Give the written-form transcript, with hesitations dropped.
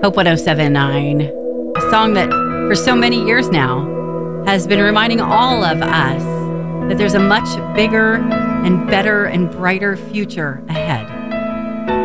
Hope 1079, a song that for so many years now has been reminding all of us that there's a much bigger and better and brighter future ahead.